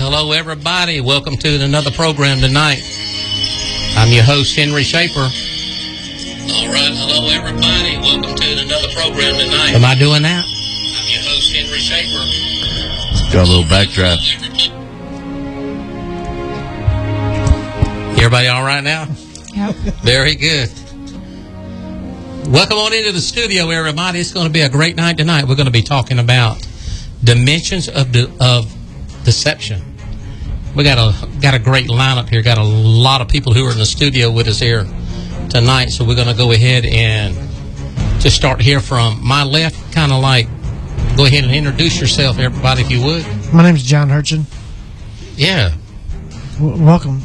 hello everybody. Welcome to another program tonight. I'm your host, Henry Schaefer. All right, hello everybody. Welcome to another program tonight. Am I doing that? I'm your host, Henry Schaefer. Got a little backdraft. Everybody all right now? Yep. Very good. Welcome on into the studio, everybody. It's going to be a great night tonight. We're going to be talking about dimensions of deception. We got a great lineup here. Got a lot of people who are in the studio with us here tonight. So we're going to go ahead and just start here from my left. Kind of like, go ahead and introduce yourself, everybody, if you would. My name's John Hurchin. Yeah. Welcome.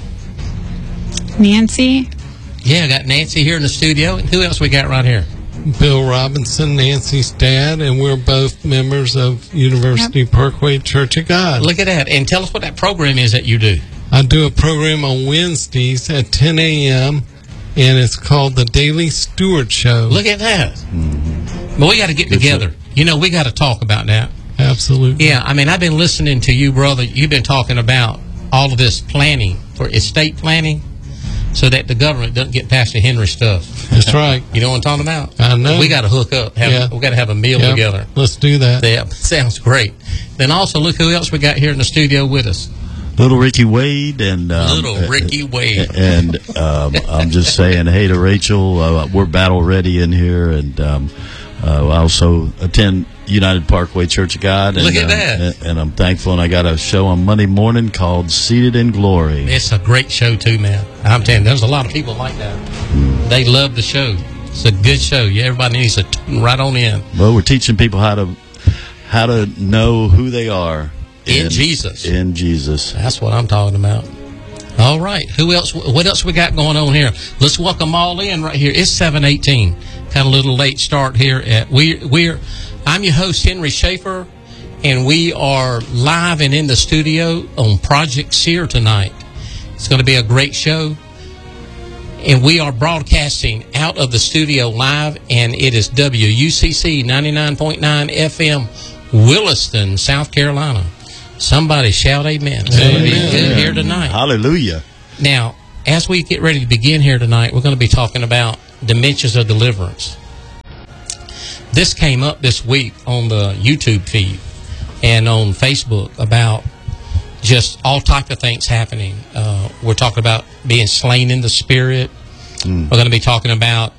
Nancy. Yeah, I got Nancy here in the studio. And who else we got right here? Bill Robinson, Nancy's dad, and we're both members of University Parkway Church of God. Look at that. And tell us what that program is that you do. I do a program on Wednesdays at 10 a.m., and it's called The Daily Steward Show. Look at that. Mm-hmm. But we got to get together. You know, we got to talk about that. Absolutely. Yeah, I mean, I've been listening to you, brother. You've been talking about all of this planning for estate planning so that the government doesn't get past the Henry stuff. That's right. You know what I'm talking about? I know. We got to hook up. We got to have a meal together. Let's do that. Yeah, sounds great. Then also, look who else we got here in the studio with us. Little Ricky Wade. And Little Ricky Wade. And I'm just saying hey to Rachel. We're battle ready in here. And I also attend United Parkway Church of God. And, look at that. And I'm thankful. And I got a show on Monday morning called Seated in Glory. It's a great show, too, man. I'm telling you, there's a lot of people like that. They love the show. It's a good show. Yeah, everybody needs to tune right on in. Well, we're teaching people how to know who they are. In Jesus. In Jesus. That's what I'm talking about. All right. Who else? What else we got going on here? Let's welcome all in right here. It's 7:18. Kind of a little late start here. I'm your host, Henry Schaefer, and we are live and in the studio on Project Seer tonight. It's going to be a great show. And we are broadcasting out of the studio live, and it is WUCC 99.9 FM, Williston, South Carolina. Somebody shout amen. It's going to be good here tonight. Hallelujah. Now, as we get ready to begin here tonight, we're going to be talking about dimensions of deliverance. This came up this week on the YouTube feed and on Facebook about just all type of things happening. We're talking about being slain in the spirit. We're going to be talking about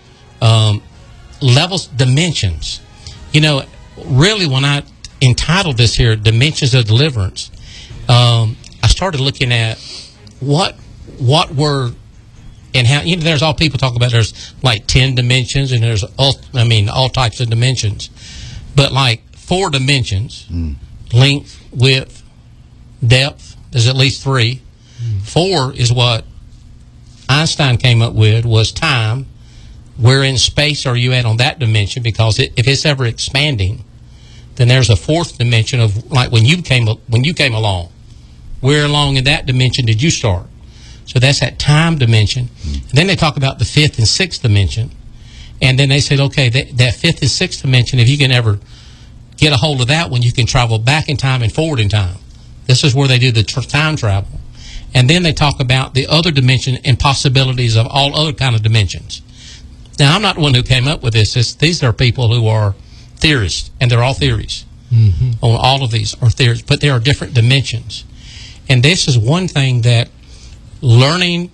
levels, dimensions. You know, really when I entitled this here, Dimensions of Deliverance, I started looking at what were and how, you know, there's all people talk about, there's like 10 dimensions and there's all types of dimensions. But like 4 dimensions, length, width, depth, there's at least 3. 4 is what Einstein came up with, was time. Where in space are you at on that dimension? Because if it's ever expanding, then there's a 4th dimension of like when you came along. Where along in that dimension did you start? So that's that time dimension. And then they talk about the 5th and 6th dimension. And then they said, okay, that 5th and 6th dimension, if you can ever get a hold of that one, you can travel back in time and forward in time. This is where they do the time travel. And then they talk about the other dimension and possibilities of all other kind of dimensions. Now, I'm not the one who came up with this. These are people who are theorists, and they're all theories. On all of these are theories, but there are different dimensions. And this is one thing that learning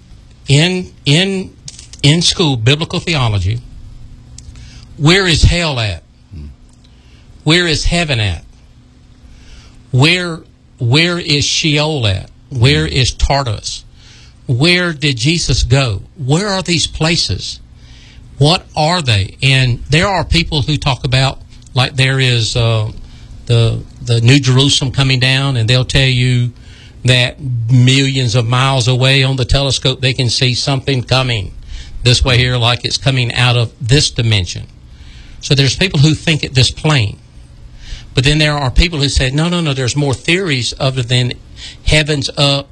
in school, biblical theology, where is hell at? Where is heaven at? Where is Sheol at? Where is Tartarus? Where did Jesus go? Where are these places? What are they? And there are people who talk about, like there is the New Jerusalem coming down, and they'll tell you that millions of miles away on the telescope they can see something coming this way here, like it's coming out of this dimension. So there's people who think it this plane. But then there are people who say, no, there's more theories other than heaven's up,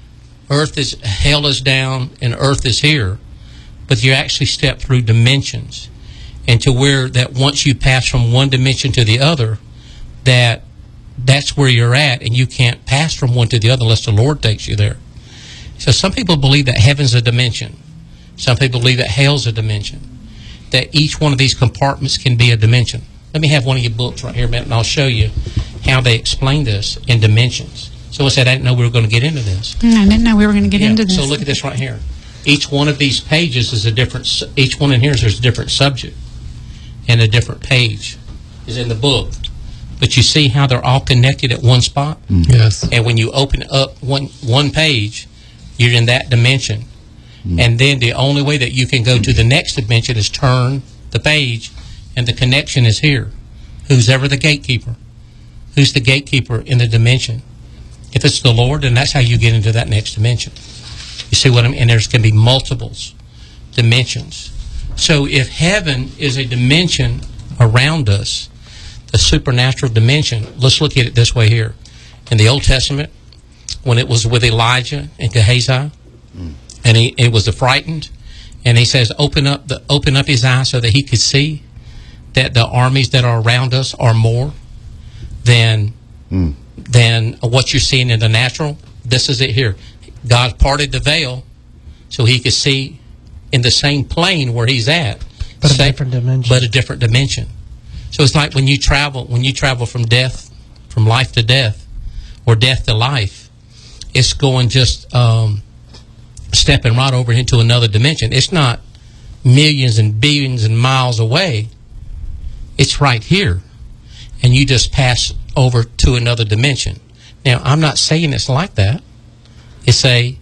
hell is down, and earth is here. But you actually step through dimensions, and to where that once you pass from one dimension to the other, that that's where you're at, and you can't pass from one to the other unless the Lord takes you there. So some people believe that heaven's a dimension. Some people believe that hell's a dimension. That each one of these compartments can be a dimension. Let me have one of your books right here, and I'll show you how they explain this in dimensions. So I said I didn't know we were going to get into this. I didn't know we were going to get into this. So look at this right here. Each one of these pages is a different. Each one in here is a different subject, and a different page is in the book. But you see how they're all connected at one spot. Yes. And when you open up one page, you're in that dimension. And then the only way that you can go to the next dimension is turn the page, and the connection is here. Who's ever the gatekeeper? Who's the gatekeeper in the dimension? If it's the Lord, then that's how you get into that next dimension. You see what I mean? And there's going to be multiples dimensions. So if heaven is a dimension around us, the supernatural dimension, let's look at it this way here. In the Old Testament, when it was with Elijah and Gehazi, and he was frightened, and he says, open up his eyes so that he could see that the armies that are around us are more than what you're seeing in the natural. This is it here. God parted the veil so he could see in the same plane where he's at, but a different dimension. But a different dimension. So it's like when you travel from life to death, or death to life, it's going just stepping right over into another dimension. It's not millions and billions and miles away. It's right here. And you just pass over to another dimension. Now, I'm not saying it's like that. It's say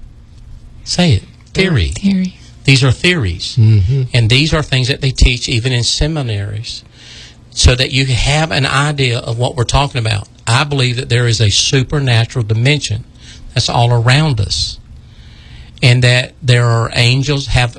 it, theory. These are theories. And these are things that they teach even in seminaries, so that you have an idea of what we're talking about. I believe that there is a supernatural dimension that's all around us, and that there are angels have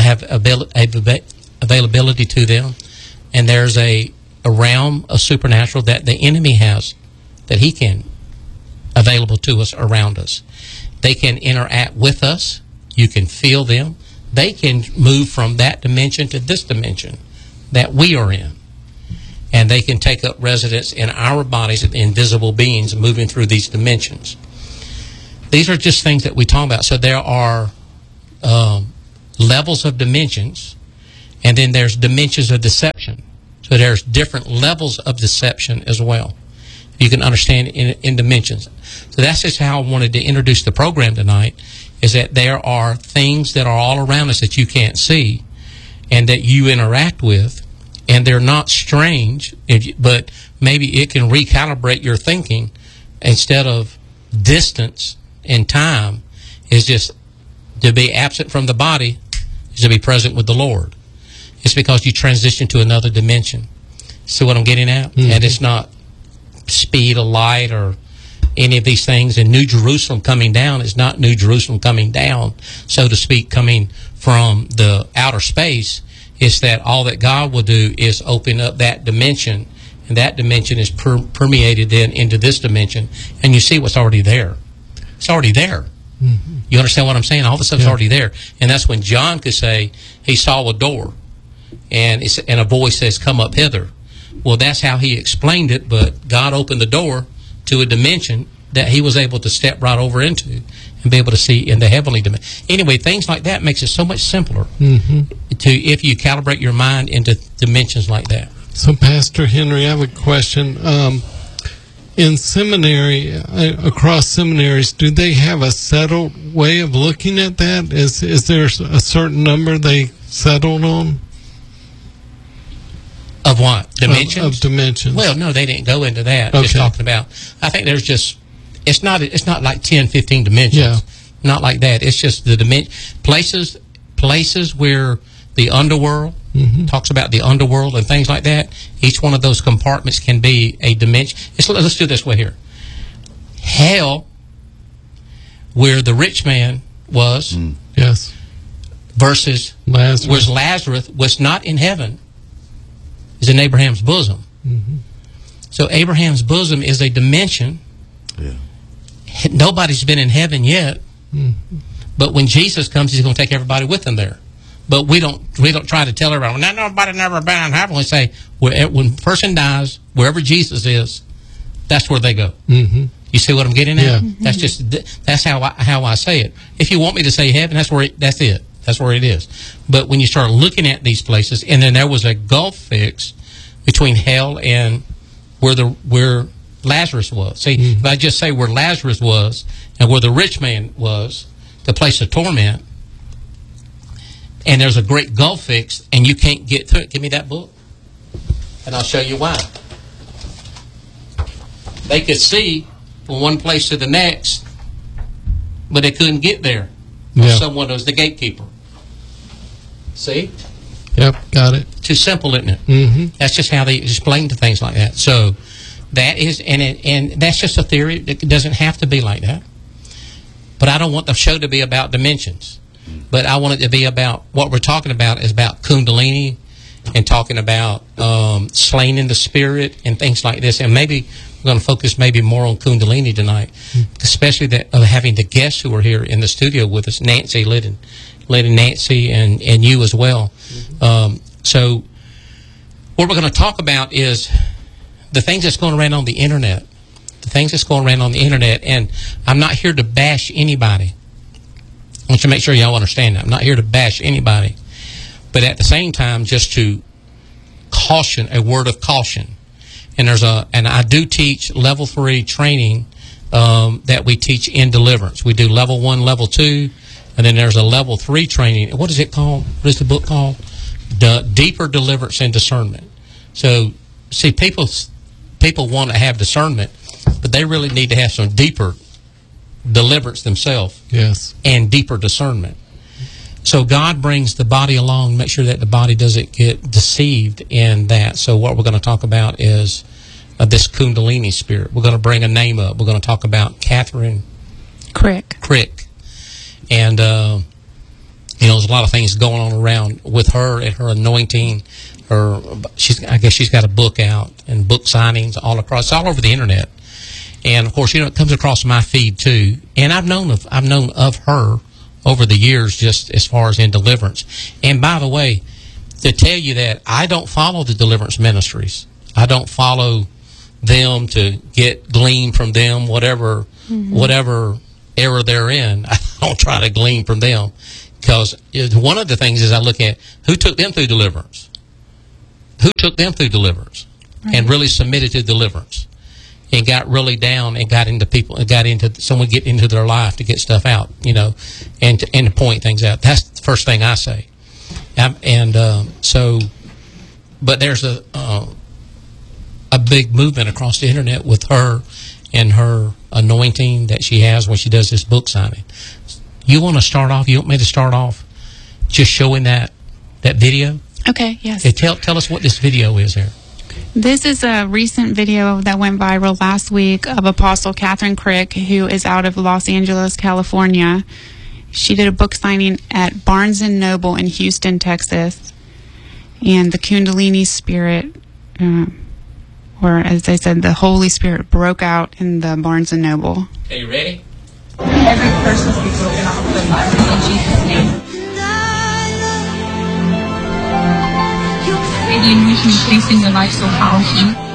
availability to them, and there's a realm of supernatural that the enemy has, that he can available to us around us. They can interact with us. You can feel them. They can move from that dimension to this dimension that we are in. And they can take up residence in our bodies, invisible beings moving through these dimensions. These are just things that we talk about. So there are levels of dimensions, and then there's dimensions of deception. So there's different levels of deception as well. You can understand in dimensions. So that's just how I wanted to introduce the program tonight, is that there are things that are all around us that you can't see and that you interact with, and they're not strange, but maybe it can recalibrate your thinking. Instead of distance and time is just to be absent from the body is to be present with the Lord. It's because you transition to another dimension. See what I'm getting at? And it's not speed of light or any of these things. And New Jerusalem coming down is not New Jerusalem coming down, so to speak, coming from the outer space. It's that all that God will do is open up that dimension, and that dimension is permeated then into this dimension, and you see what's already there. It's already there. You understand what I'm saying? All the stuff's already there. And that's when John could say he saw a door, and a voice says, "Come up hither." Well, that's how he explained it, but God opened the door to a dimension that he was able to step right over into and be able to see in the heavenly dimension. Anyway, things like that makes it so much simpler if you calibrate your mind into dimensions like that. So, Pastor Henry, I have a question. In seminary, across seminaries, do they have a settled way of looking at that? Is there a certain number they settled on? Of what? Dimensions? Of dimensions. Well, no, they didn't go into that. Okay. Just talking about, I think there's just, it's not like 10, 15 dimensions. Yeah. Not like that. It's just the places where the underworld talks about the underworld and things like that. Each one of those compartments can be a dimension. Let's do it this way here. Hell, where the rich man was, yes, versus Lazarus was not in heaven, is in Abraham's bosom. So Abraham's bosom is a dimension. Yeah. Nobody's been in heaven yet, but when Jesus comes, he's going to take everybody with him there. But we don't try to tell everybody, well, nobody never been in heaven. We say, when a person dies, wherever Jesus is, that's where they go. Mm-hmm. You see what I'm getting at? Yeah. That's just that's how I say it. If you want me to say heaven, that's where that's it. That's where it is. But when you start looking at these places, and then there was a gulf fixed between hell and where Lazarus was. See, if I just say where Lazarus was and where the rich man was, the place of torment, and there's a great gulf fixed, and you can't get through it. Give me that book, and I'll show you why. They could see from one place to the next, but they couldn't get there. Yeah. Someone was the gatekeeper. See? Yep, got it. Too simple, isn't it? Mm-hmm. That's just how they explain to things like that. So that is, and that's just a theory. It doesn't have to be like that. But I don't want the show to be about dimensions. But I want it to be about, what we're talking about is about Kundalini and talking about slaying in the spirit and things like this. And maybe we're going to focus maybe more on Kundalini tonight, especially of having the guests who are here in the studio with us, Nancy Liddon, Nancy, and you as well. So what we're going to talk about is the things that's going around on the internet. The things that's going around on the internet. And I'm not here to bash anybody. I want you to make sure y'all understand that. I'm not here to bash anybody. But at the same time, just to caution, a word of caution. And I do teach level 3 training that we teach in deliverance. We do level 1, level 2, and then there's a level 3 training. What is it called? What is the book called? Deeper Deliverance and Discernment. So, see, people want to have discernment, but they really need to have some deeper deliverance themselves. Yes. And deeper discernment. So God brings the body along, make sure that the body doesn't get deceived in that. So what we're going to talk about is this Kundalini spirit. We're going to bring a name up. We're going to talk about Catherine Crick. And, there's a lot of things going on around with her and her anointing. I guess she's got a book out and book signings all over the internet. And of course, it comes across my feed too. And I've known of her over the years, just as far as in deliverance. And by the way, to tell you that I don't follow the deliverance ministries. I don't follow them to glean from them, whatever era they're in. I don't try to glean from them, because one of the things is I look at who took them through deliverance. Who took them through deliverance, right, and really submitted to deliverance, and got really down and got into people and got into someone get into their life to get stuff out, and to point things out. That's the first thing I say. But there's a big movement across the internet with her and her anointing that she has when she does this book signing. You want me to start off just showing that video? Okay, yes. Okay, tell us what this video is here. This is a recent video that went viral last week of Apostle Catherine Crick, who is out of Los Angeles, California. She did a book signing at Barnes & Noble in Houston, Texas. And the Kundalini spirit, or as they said, the Holy Spirit broke out in the Barnes & Noble. Okay, you ready? Every curse must be broken off of their life in Jesus' name. The anointing is placed in your life so powerfully.